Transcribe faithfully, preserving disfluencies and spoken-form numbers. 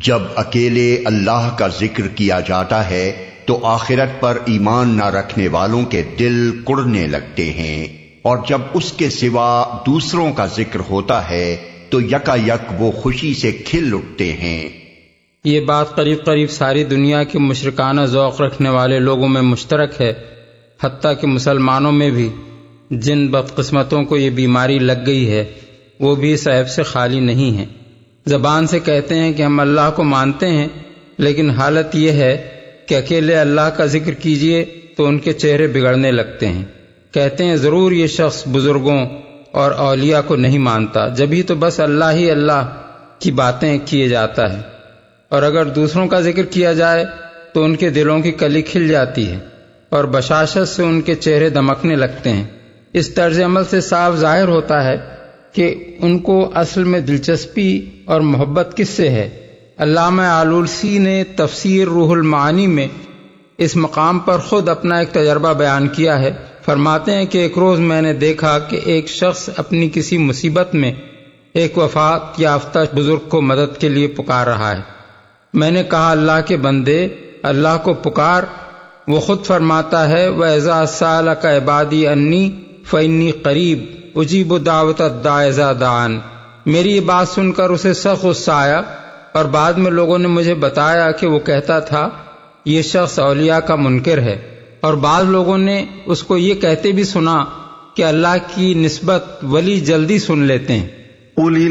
جب اکیلے اللہ کا ذکر کیا جاتا ہے تو آخرت پر ایمان نہ رکھنے والوں کے دل کڑنے لگتے ہیں، اور جب اس کے سوا دوسروں کا ذکر ہوتا ہے تو یکا یک وہ خوشی سے کھل اٹھتے ہیں۔ یہ بات قریب قریب ساری دنیا کے مشرکانہ ذوق رکھنے والے لوگوں میں مشترک ہے، حتیٰ کہ مسلمانوں میں بھی جن بدقسمتوں کو یہ بیماری لگ گئی ہے وہ بھی اس عیب سے خالی نہیں ہیں۔ زبان سے کہتے ہیں کہ ہم اللہ کو مانتے ہیں، لیکن حالت یہ ہے کہ اکیلے اللہ کا ذکر کیجئے تو ان کے چہرے بگڑنے لگتے ہیں۔ کہتے ہیں ضرور یہ شخص بزرگوں اور اولیاء کو نہیں مانتا، جبھی تو بس اللہ ہی اللہ کی باتیں کیے جاتا ہے، اور اگر دوسروں کا ذکر کیا جائے تو ان کے دلوں کی کلی کھل جاتی ہے اور بشاشت سے ان کے چہرے دمکنے لگتے ہیں۔ اس طرز عمل سے صاف ظاہر ہوتا ہے کہ ان کو اصل میں دلچسپی اور محبت کس سے ہے۔ علامہ آلوسی نے تفسیر روح المعانی میں اس مقام پر خود اپنا ایک تجربہ بیان کیا ہے۔ فرماتے ہیں کہ ایک روز میں نے دیکھا کہ ایک شخص اپنی کسی مصیبت میں ایک وفات یافتہ بزرگ کو مدد کے لیے پکار رہا ہے۔ میں نے کہا اللہ کے بندے، اللہ کو پکار، وہ خود فرماتا ہے وَإِذَا سَأَلَكَ عِبَادِي عَنِّي فَإِنِّي قَرِيبٌ اُجِیبُ دَعْوَتَ الدَّاعِ اِذَا دَعَانِ۔ میری یہ بات سن کر اسے سخت غصہ آیا، اور بعد میں لوگوں نے مجھے بتایا کہ وہ کہتا تھا یہ شخص اولیاء کا منکر ہے، اور بعض لوگوں نے اس کو یہ کہتے بھی سنا کہ اللہ کی نسبت ولی جلدی سن لیتے ہیں۔